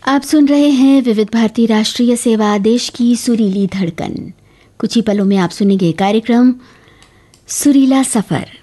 आप सुन रहे हैं विविध भारती राष्ट्रीय सेवा, देश की सुरीली धड़कन। कुछ ही पलों में आप सुनेंगे कार्यक्रम सुरीला सफ़र।